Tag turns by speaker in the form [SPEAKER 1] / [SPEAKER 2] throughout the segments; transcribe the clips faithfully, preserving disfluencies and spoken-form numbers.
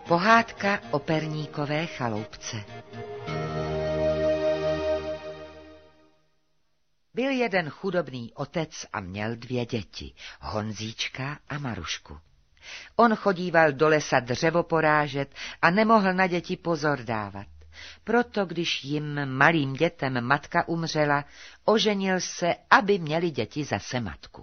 [SPEAKER 1] Pohádka o perníkové chaloupce. Byl jeden chudobný otec a měl dvě děti, Honzíčka a Marušku. On chodíval do lesa dřevo porážet a nemohl na děti pozor dávat. Proto, když jim malým dětem matka umřela, oženil se, aby měli děti zase matku.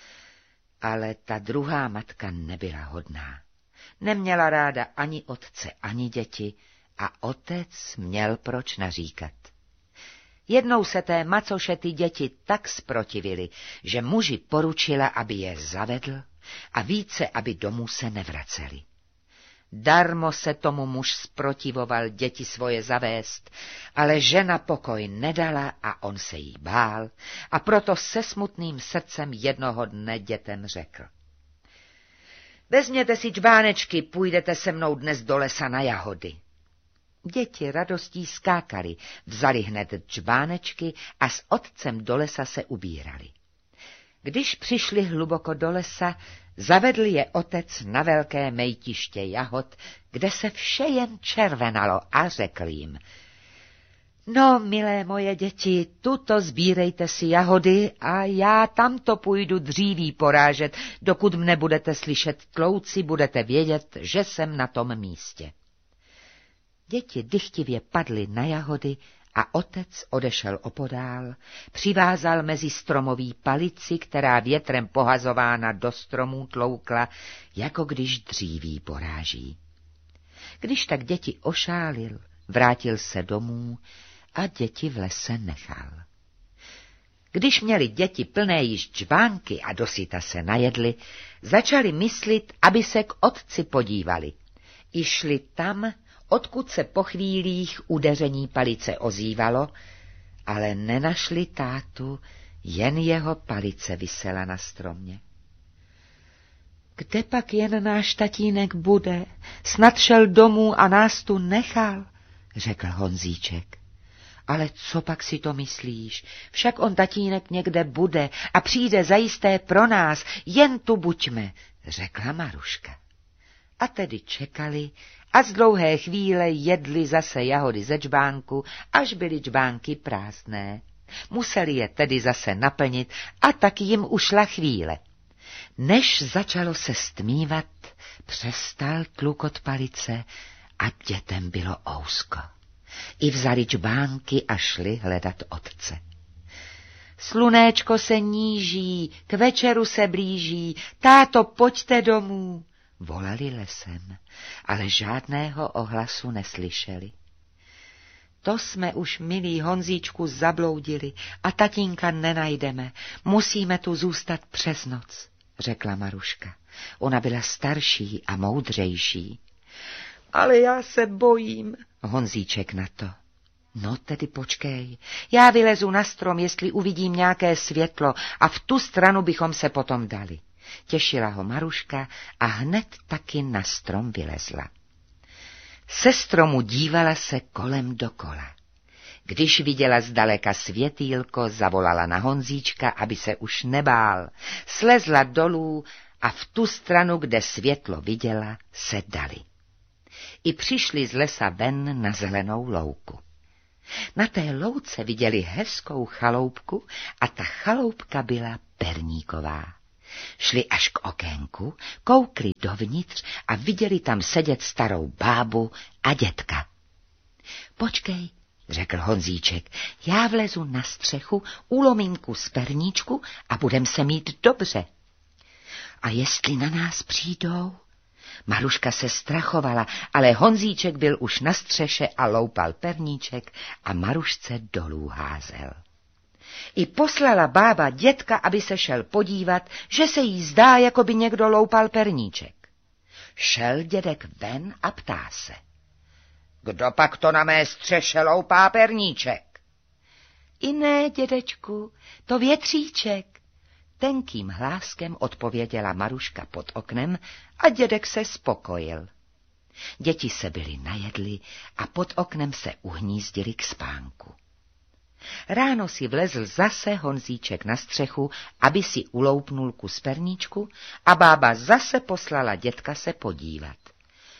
[SPEAKER 1] Ale ta druhá matka nebyla hodná. Neměla ráda ani otce, ani děti a otec měl proč naříkat. Jednou se té macoše ty děti tak zprotivily, že muži poručila, aby je zavedl a více, aby domů se nevraceli. Darmo se tomu muž zprotivoval děti svoje zavést, ale žena pokoj nedala a on se jí bál a proto se smutným srdcem jednoho dne dětem řekl. Vezměte si čbánečky, půjdete se mnou dnes do lesa na jahody. Děti radostí skákali, vzali hned čbánečky a s otcem do lesa se ubírali. Když přišli hluboko do lesa, zavedl je otec na velké mejtiště jahod, kde se vše jen červenalo a řekl jim. No, milé moje děti, tuto sbírejte si jahody a já tamto půjdu dříví porážet, dokud mne budete slyšet tlouci, budete vědět, že jsem na tom místě. Děti dychtivě padly na jahody a otec odešel opodál, přivázal mezi stromový palici, která větrem pohazována do stromů tloukla, jako když dříví poráží. Když tak děti ošálil, vrátil se domů a děti v lese nechal. Když měli děti plné již čbánky a dosyta se najedli, začali myslit, aby se k otci podívali. I šli tam, odkud se po chvílích udeření palice ozývalo, ale nenašli tátu, jen jeho palice visela na stromě. Kde pak jen náš tatínek bude? Snad šel domů a nás tu nechal, řekl Honzíček. Ale co pak si to myslíš? Však on tatínek někde bude a přijde zajisté pro nás, jen tu buďme, řekla Maruška. A tedy čekali a z dlouhé chvíle jedli zase jahody ze čbánku, až byly čbánky prázdné. Museli je tedy zase naplnit a tak jim ušla chvíle. Než začalo se stmívat, přestal tlukot palice a dětem bylo ousko. I vzali čbánky a šli hledat otce. Slunéčko se níží, k večeru se blíží, táto, pojďte domů, volali lesem, ale žádného ohlasu neslyšeli. To jsme už, milý Honzíčku, zabloudili a tatínka nenajdeme, musíme tu zůstat přes noc, řekla Maruška. Ona byla starší a moudřejší. Ale já se bojím, Honzíček na to. No tedy počkej, já vylezu na strom, jestli uvidím nějaké světlo a v tu stranu bychom se potom dali. Těšila ho Maruška a hned taky na strom vylezla. Se stromu dívala se kolem dokola. Když viděla zdaleka světýlko, zavolala na Honzíčka, aby se už nebál. Slezla dolů a v tu stranu, kde světlo viděla, se dali. I přišli z lesa ven na zelenou louku. Na té louce viděli hezkou chaloupku a ta chaloupka byla perníková. Šli až k okénku, koukli dovnitř a viděli tam sedět starou bábu a dětka. Počkej, řekl Honzíček, já vlezu na střechu, ulomím kus perníčku a budem se mít dobře. A jestli na nás přijdou? Maruška se strachovala, ale Honzíček byl už na střeše a loupal perníček a Marušce dolů házel. I poslala bába dětka, aby se šel podívat, že se jí zdá, jako by někdo loupal perníček. Šel dědek ven a ptá se. Kdo pak to na mé střeše loupá perníček? I ne, dědečku, to větříček. Tenkým hláskem odpověděla Maruška pod oknem a dědek se spokojil. Děti se byly najedli a pod oknem se uhnízdili k spánku. Ráno si vlezl zase Honzíček na střechu, aby si uloupnul kus perníčku a bába zase poslala dětka se podívat.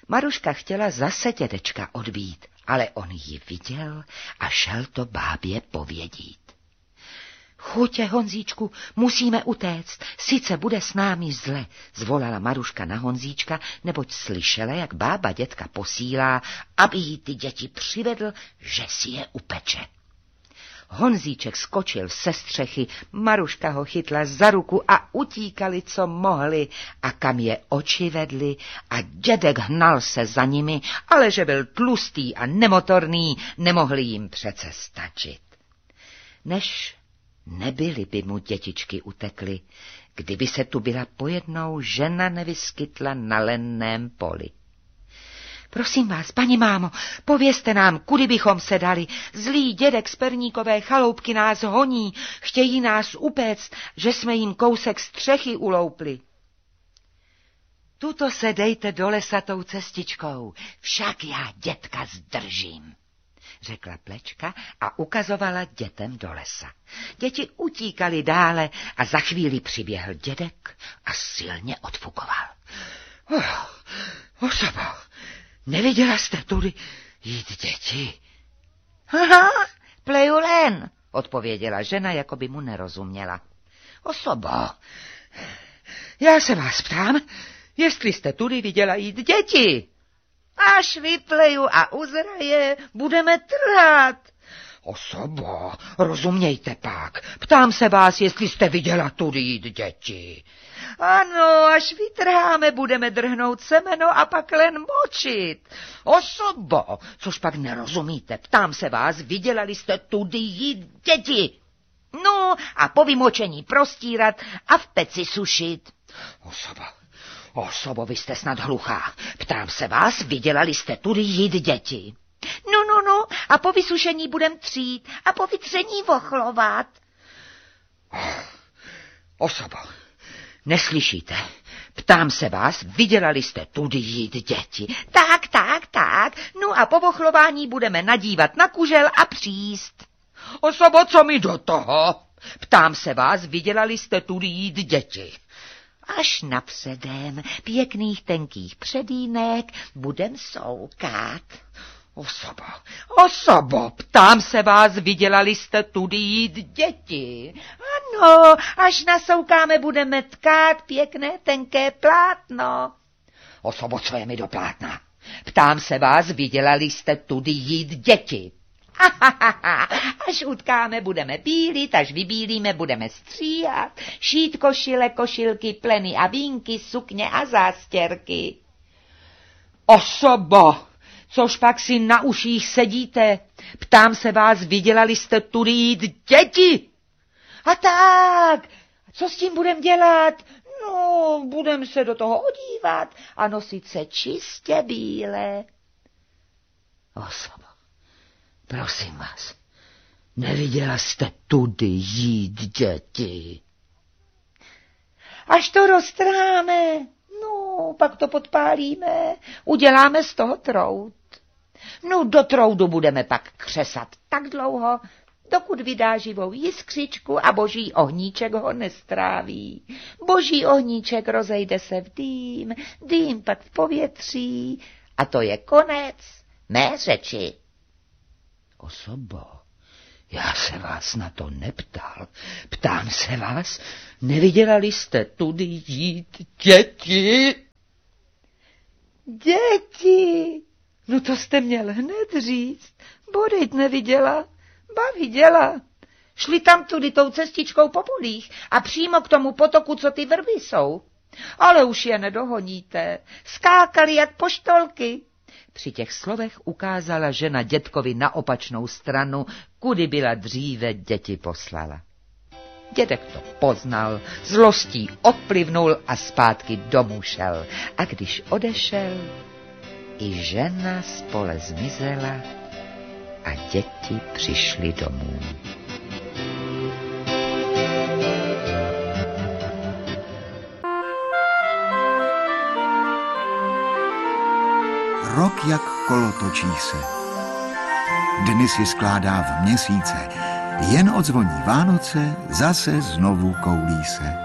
[SPEAKER 1] Maruška chtěla zase dědečka odbít, ale on ji viděl a šel to bábě povědít. Chutě, Honzíčku, musíme utéct, sice bude s námi zle, zvolala Maruška na Honzíčka, neboť slyšela, jak bába dětka posílá, aby jí ty děti přivedl, že si je upeče. Honzíček skočil se střechy, Maruška ho chytla za ruku a utíkali, co mohli, a kam je oči vedli, a dědek hnal se za nimi, ale že byl tlustý a nemotorný, nemohli jim přece stačit. Než nebyly by mu dětičky utekly, kdyby se tu byla pojednou žena nevyskytla na lenném poli. Prosím vás, paní mámo, povězte nám, kudy bychom se dali. Zlý dědek z perníkové chaloupky nás honí, chtějí nás upéct, že jsme jim kousek střechy uloupli. Tuto se dejte do lesa tou cestičkou, však já dětka zdržím, řekla Plečka a ukazovala dětem do lesa. Děti utíkali dále a za chvíli přiběhl dědek a silně odfukoval. Oh, osobo, neviděla jste tudy jít děti? Aha, pleju len, odpověděla žena, jako by mu nerozuměla. Osobo, já se vás ptám, jestli jste tudy viděla jít děti. Až vypleju a uzraje, budeme trhat. Osobo, rozumějte pak, ptám se vás, jestli jste viděla tudy jít děti. Ano, až vytrháme, budeme drhnout semeno a pak len močit. Osobo, což pak nerozumíte, ptám se vás, vidělali jste tudy jít děti. No, a po vymočení prostírat a v peci sušit. Osobo, osobo, vy jste snad hluchá. Ptám se vás, vidělali jste tudy jít děti. No, no, no, a po vysušení budem třít a po vytření vochlovat. Osobo, neslyšíte? Ptám se vás, vidělali jste tudy jít děti. Tak, tak, tak, no a po vochlování budeme nadívat na kužel a příst. Osobo, co mi do toho? Ptám se vás, vidělali jste tudy jít děti. Až napředem pěkných tenkých předínek budem soukat. Osobo, osobo, ptám se vás, vidělali jste tudy jít děti. Ano, až nasoukáme, budeme tkát pěkné tenké plátno. Osobo, co je mi do plátna? Ptám se vás, vidělali jste tudy jít děti. Až utkáme, budeme bílit, až vybílíme, budeme stříhat, šít košile, košilky, pleny a vínky, sukně a zástěrky. Osobo, což pak si na uších sedíte? Ptám se vás, vidělali jste tudy jít děti? A tak, co s tím budem dělat? No, budem se do toho odívat a nosit se čistě bílé. Osobo, prosím vás, neviděla jste tudy jít děti? Až to roztrháme, no, pak to podpálíme, uděláme z toho trout. No, do troudu budeme pak křesat tak dlouho, dokud vydá živou jiskřičku a boží ohníček ho nestráví. Boží ohníček rozejde se v dým, dým pak v povětří a to je konec mé řeči. Osobo, já se vás na to neptal. Ptám se vás, nevidělali jste tudy jít děti? Děti? No to jste měl hned říct. Bodejť neviděla, ba viděla. Šli tam tudy tou cestičkou po polích a přímo k tomu potoku, co ty vrby jsou. Ale už je nedohoníte. Skákali jak poštolky. Při těch slovech ukázala žena dědkovi na opačnou stranu, kudy byla dříve děti poslala. Dědek to poznal, zlostí odplivnul a zpátky domů šel. A když odešel, i žena z pole zmizela a děti přišly domů.
[SPEAKER 2] Rok jak kolo točí se. Dny si skládá v měsíce. Jen odzvoní Vánoce, zase znovu koulí se.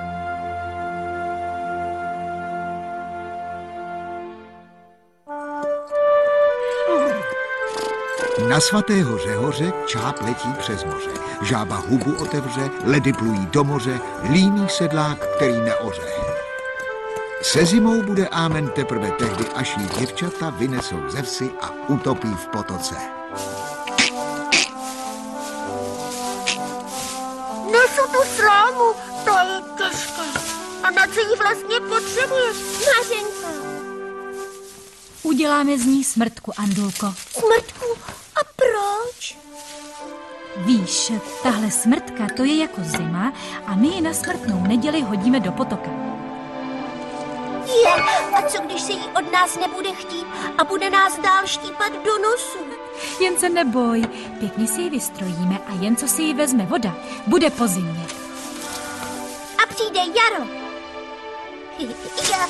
[SPEAKER 2] Na svatého Řehoře čáp letí přes moře. Žába hubu otevře, ledy plují do moře, líný sedlák, který neoře. Se zimou bude ámen teprve tehdy, až jí děvčata vynesou ze vsi a utopí v potoce.
[SPEAKER 3] Nesu tu slámu, to je těžké. A na co ji vlastně potřebuješ, Mařenko?
[SPEAKER 4] Uděláme z ní smrtku, Andulko.
[SPEAKER 3] Smrtku? A proč?
[SPEAKER 4] Víš, tahle smrtka, to je jako zima a my ji na smrtnou neděli hodíme do potoka.
[SPEAKER 3] Je, a co když se jí od nás nebude chtít a bude nás dál štípat do nosu?
[SPEAKER 4] Jen se neboj, pěkně si ji vystrojíme a jen co si ji vezme voda, bude po zimě.
[SPEAKER 3] A přijde jaro. Já...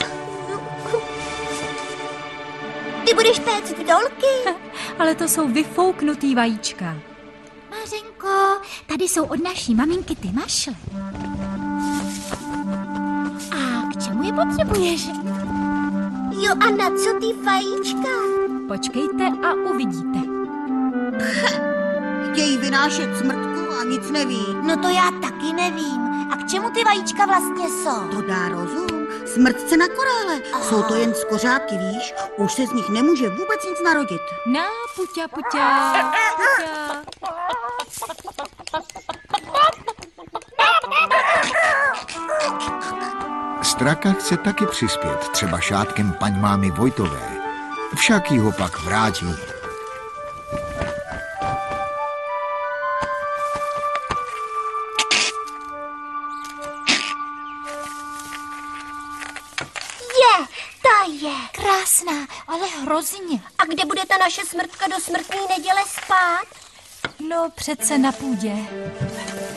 [SPEAKER 3] Ty budeš péct vdolky?
[SPEAKER 4] Ale to jsou vyfouknutý vajíčka.
[SPEAKER 5] Mařenko, tady jsou od naší maminky ty mašle. A k čemu je potřebuješ?
[SPEAKER 3] Jo, a na co ty vajíčka?
[SPEAKER 4] Počkejte a uvidíte.
[SPEAKER 6] Chtějí vynášet smrtku a nic neví.
[SPEAKER 3] No to já taky nevím. A k čemu ty vajíčka vlastně jsou?
[SPEAKER 6] To dá rozum. Smrtce na korále.
[SPEAKER 3] Aha.
[SPEAKER 6] Jsou to jen skořápky, víš? Už se z nich nemůže vůbec nic narodit.
[SPEAKER 4] Na, puťa, puťa, puťa.
[SPEAKER 2] Straka chce taky přispět, třeba šátkem paň mámy Vojtové. Však jí ho pak vrátí.
[SPEAKER 3] Je, ta je.
[SPEAKER 5] Krásná, ale hrozně.
[SPEAKER 3] A kde bude ta naše smrtka do smrtní neděle spát?
[SPEAKER 4] No přece na půdě.